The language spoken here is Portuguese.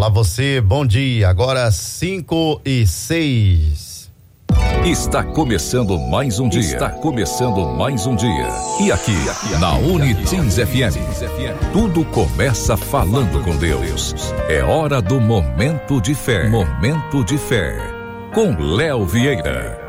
Olá você, bom dia, agora 5:06. Está começando mais um dia. E aqui, na Unitins FM, tudo começa falando com Deus. É hora do Momento de Fé. Com Léo Vieira.